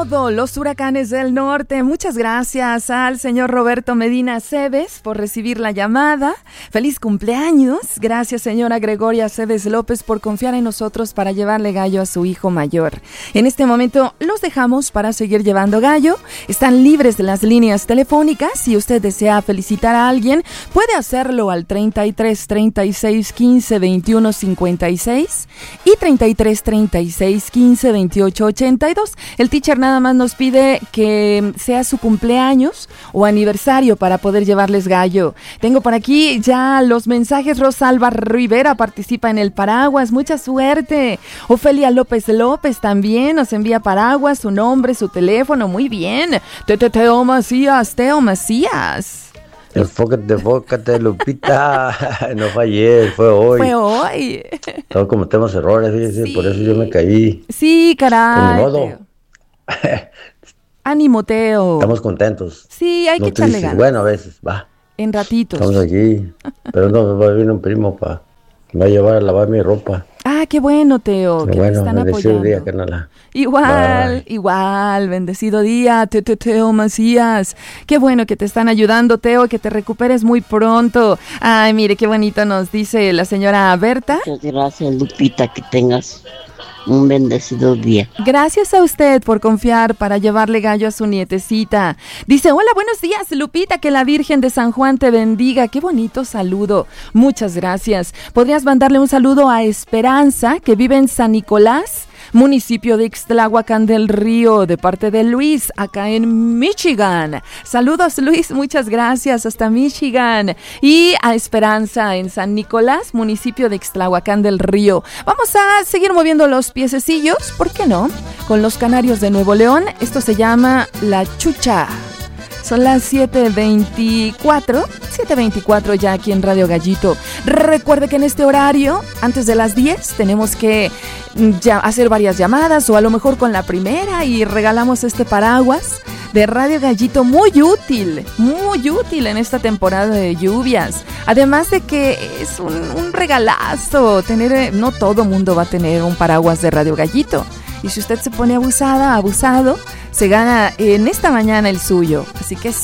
todos los huracanes del norte. Muchas gracias al señor Roberto Medina Cebes por recibir la llamada. Feliz cumpleaños. Gracias, señora Gregoria Cebes López, por confiar en nosotros para llevarle gallo a su hijo mayor. En este momento los dejamos para seguir llevando gallo. Están libres de las líneas telefónicas. Si usted desea felicitar a alguien, puede hacerlo al 33 36 15 21 56 y 33 36 15 28 82. El teacher nada más nos pide que sea su cumpleaños o aniversario para poder llevarles gallo. Tengo por aquí ya los mensajes. Rosalba Rivera participa en el paraguas. Mucha suerte. Ofelia López López también nos envía paraguas, su nombre, su teléfono. Muy bien. Teo Macías. Enfócate, Lupita. No fue ayer, fue hoy. Fue hoy. Todos cometemos errores, fíjese, sí. Por eso yo me caí. Sí, caray. Ni modo. Ánimo, Teo. Estamos contentos. Sí, hay que echarle ganas. Bueno, a veces, va. En ratitos. Estamos aquí. Pero no, va a venir un primo me va a llevar a lavar mi ropa. Ah, qué bueno, Teo. Que te están apoyando. Día, carnala. Igual. Bendecido día, Teo Macías. Qué bueno que te están ayudando, Teo, que te recuperes muy pronto. Ay, mire, qué bonito nos dice la señora Berta. Muchas gracias, Lupita, que tengas un bendecido día. Gracias a usted por confiar para llevarle gallo a su nietecita. Dice, hola, buenos días, Lupita, que la Virgen de San Juan te bendiga. Qué bonito saludo. Muchas gracias. ¿Podrías mandarle un saludo a Esperanza, que vive en San Nicolás, municipio de Ixtlahuacán del Río, de parte de Luis, acá en Michigan? Saludos, Luis, muchas gracias, hasta Michigan. Y a Esperanza en San Nicolás, municipio de Ixtlahuacán del Río. Vamos a seguir moviendo los piececillos, ¿por qué no? Con los Canarios de Nuevo León. Esto se llama La Chucha. Son las 7:24 ya aquí en Radio Gallito. Recuerde que en este horario, antes de las 10, tenemos que ya hacer varias llamadas, o a lo mejor con la primera, y regalamos este paraguas de Radio Gallito muy útil en esta temporada de lluvias. Además de que es un regalazo tener, no todo mundo va a tener un paraguas de Radio Gallito. Y si usted se pone abusado, se gana en esta mañana el suyo. Así que